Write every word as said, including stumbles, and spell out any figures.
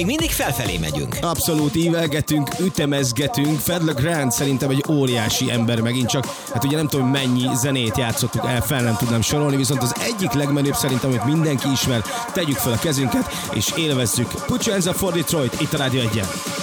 Még mindig felfelé megyünk. Abszolút ívelgetünk, ütemezgetünk. Fred LeGrand szerintem egy óriási ember megint csak. Hát ugye nem tudom, mennyi zenét játszottuk el, fel nem tudnám sorolni, viszont az egyik legmenőbb szerintem, amit mindenki ismer. Tegyük fel a kezünket, és élvezzük. Put your hands up for Detroit, itt a Rádió egyen.